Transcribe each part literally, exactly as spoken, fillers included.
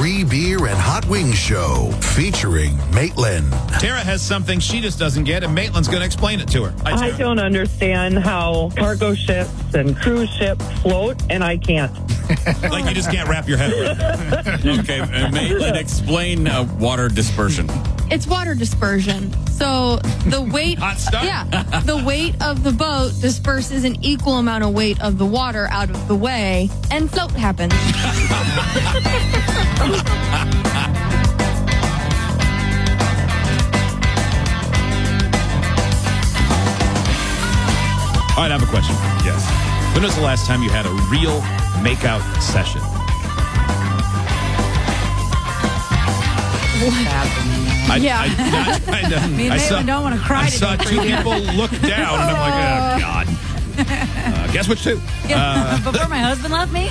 Free Beer and Hot Wings Show featuring Maitland. Tara has something she just doesn't get, and Maitland's going to explain it to her. Hi, I don't understand how cargo ships and cruise ships float, and I can't. Like you just can't wrap your head around it. Okay, uh, Maitland, explain uh, water dispersion. It's water dispersion. So the weight, Hot start. yeah, the weight of the boat disperses an equal amount of weight of the water out of the way, and float happens. All right, I have a question. Yes. When was the last time you had a real makeout session? I, Yeah. I, I, kinda, Me and I Maitland don't want to cry I saw today for two you. people look down, and I'm like, oh, God. Uh, guess which two? Uh, Before my husband left me?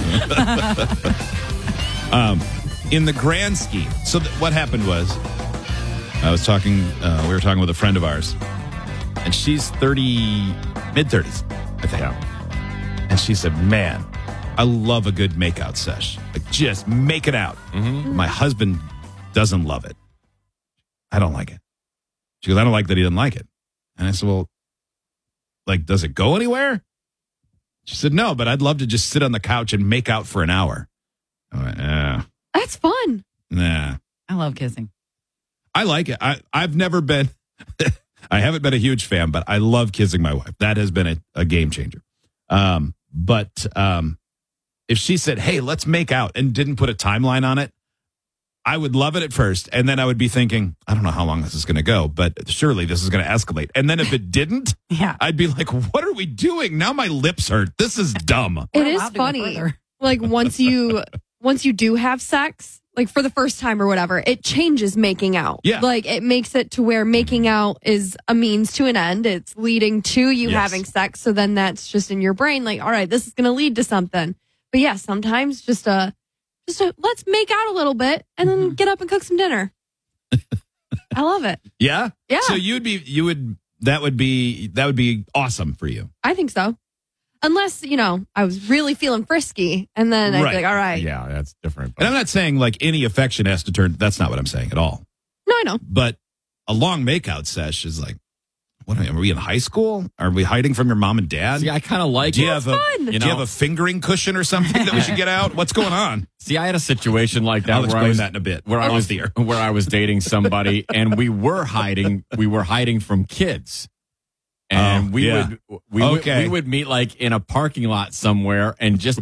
um, in the grand scheme. So th- what happened was, I was talking, uh, we were talking with a friend of ours, and she's thirty, mid-thirties, I think. And she said, man, I love a good makeout sesh. Like, just make it out. Mm-hmm. My husband doesn't love it. I don't like it. She goes, I don't like that he doesn't like it. And I said, well, like, does it go anywhere? She said, no, but I'd love to just sit on the couch and make out for an hour. I went, eh, That's fun. nah. I love kissing. I like it. I, I've never been, I haven't been a huge fan, but I love kissing my wife. That has been a, a game changer. Um, but um, if she said, hey, let's make out and didn't put a timeline on it, I would love it at first. And then I would be thinking, I don't know how long this is going to go, but surely this is going to escalate. And then if it didn't, Yeah. I'd be like, what are we doing? Now my lips hurt. This is dumb. It We're is allowed to go funny. further. Like once you once you do have sex, like for the first time or whatever, it changes making out. Yeah. Like it makes it to where making out is a means to an end. It's leading to you Yes. having sex. So then that's just in your brain, like, all right, this is going to lead to something. But yeah, sometimes just a, just a, let's make out a little bit and then get up and cook some dinner. I love it. Yeah? Yeah. So you'd be, you would, that would be, that would be awesome for you. I think so. Unless, you know, I was really feeling frisky and then I'd Right. be like, all right. Yeah, that's different. And I'm not saying like any affection has to turn, that's not what I'm saying at all. No, I know. But a long makeout sesh is like, what are we, are we in high school? Are we hiding from your mom and dad? See, I kind of like do you it. have a fun. do You you have know- a fingering cushion or something that we should get out? What's going on? See, I had a situation like that I'll where explain I was that in a bit. where I Oh, was dear. where I was dating somebody and we were hiding we were hiding from kids. And Oh, we yeah. would we would Okay. we would meet like in a parking lot somewhere and just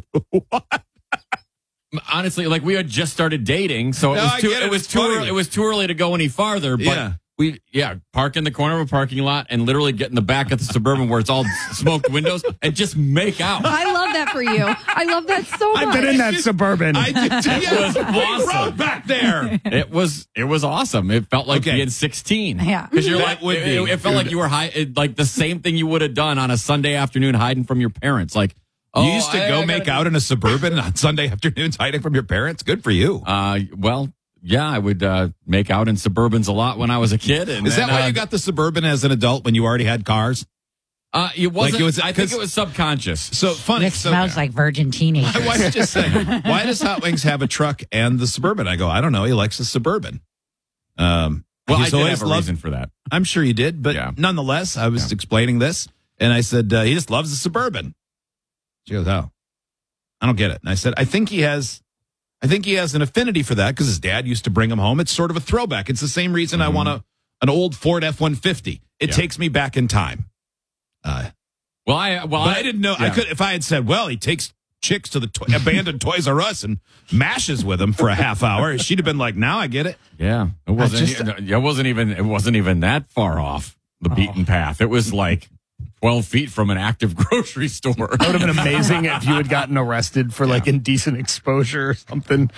honestly, like we had just started dating, so it No, was I too get it. it was It's too funny. early, it was too early to go any farther. But Yeah. we yeah park in the corner of a parking lot and literally get in the back of the Suburban where it's all smoked windows and just make out. I love that for you. I love that so much. I've been in that Suburban. I did too. Yeah, was big awesome. road back there. It was it was awesome. It felt like Okay. being sixteen. Yeah. because you're That like would it, be. it, it felt like you were high, it, like the same thing you would have done on a Sunday afternoon hiding from your parents. Like oh, You used to I- go I make gotta- out in a Suburban on Sunday afternoons hiding from your parents? Good for you. Uh, well, yeah, I would uh, make out in Suburbans a lot when I was a kid. And Is then, that why uh, you got the Suburban as an adult when you already had cars? Uh, it wasn't. it was- I think 'cause- it was subconscious. So funny. It so, smells like virgin teenagers. My wife just said, why does Hot Wings have a truck and the Suburban? I go, I don't know. He likes the Suburban. Um, Well, I he's did always have a loved- reason for that. I'm sure you did, but Yeah. nonetheless, I was Yeah. explaining this, and I said, uh, he just loves the Suburban. She goes, oh, I don't get it. And I said, I think he has, I think he has an affinity for that because his dad used to bring him home. It's sort of a throwback. It's the same reason I want a, an old Ford F one fifty. It Yeah. takes me back in time. Uh, Well, I well, but I didn't know. I yeah. could if I had said, well, he takes chicks to the to- abandoned Toys R Us and mashes with them for a half hour. She'd have been like, now I get it. Yeah, it wasn't. just- it wasn't even. It wasn't even that far off the beaten path. It was like twelve feet from an active grocery store. That would have been amazing if you had gotten arrested for like indecent exposure or something.